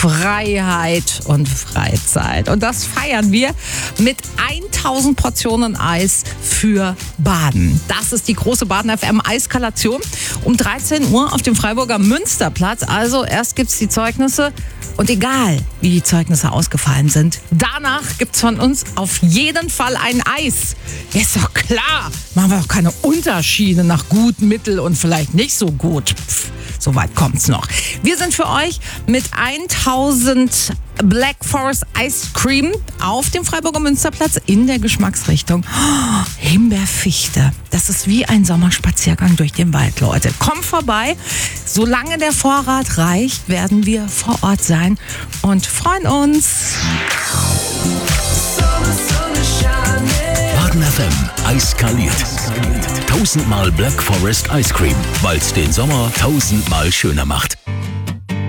Freiheit und Freizeit. Und das feiern wir mit 1000 Portionen Eis für Baden. Das ist die große Baden FM Eiskalation um 13 Uhr auf dem Freiburger Münsterplatz. Also erst gibt's die Zeugnisse und egal, wie die Zeugnisse ausgefallen sind, danach gibt's von uns auf jeden Fall ein Eis. Ist doch klar, machen wir doch keine Unterschiede nach gut, mittel und vielleicht nicht so gut. So weit kommt's noch. Wir sind für euch mit 1000 Black Forest Ice Cream auf dem Freiburger Münsterplatz in der Geschmacksrichtung Himbeerfichte. Das ist wie ein Sommerspaziergang durch den Wald, Leute. Kommt vorbei. Solange der Vorrat reicht, werden wir vor Ort sein und freuen uns. Baden FM eiskaliert. 1000-mal Black Forest Ice Cream, weil es den Sommer 1000-mal schöner macht.